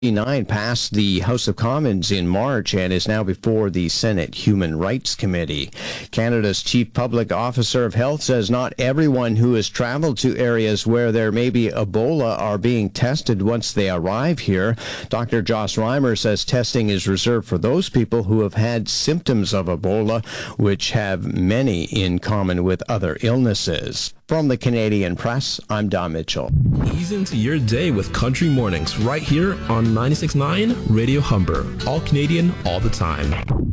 9 passed the House of Commons in March and is now before the Senate Human Rights Committee. Canada's Chief Public Officer of Health says not everyone who has traveled to areas where there may be Ebola are being tested once they arrive here. Dr. Joss Reimer says testing is reserved for those people who have had symptoms of Ebola, which have many in common with other illnesses. From the Canadian Press, I'm Don Mitchell. Ease into your day with Country Mornings right here on 96.9 Radio Humber. All Canadian, all the time.